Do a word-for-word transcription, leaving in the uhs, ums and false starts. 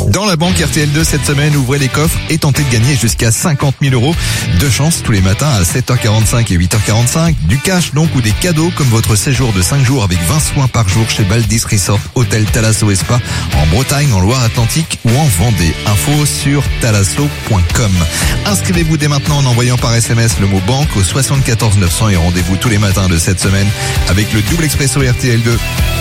Dans la banque R T L deux cette semaine, ouvrez les coffres et tentez de gagner jusqu'à cinquante mille euros. Deux chances tous les matins à sept heures quarante-cinq et huit heures quarante-cinq. Du cash donc ou des cadeaux comme votre séjour de cinq jours avec vingt soins par jour chez Baldis Resort Hôtel Thalasso et Spa en Bretagne, en Loire-Atlantique ou en Vendée. Info sur thalasso point com. Inscrivez-vous dès maintenant en envoyant par S M S le mot banque au soixante-quatorze neuf cents et rendez-vous tous les matins de cette semaine avec le double expresso R T L deux.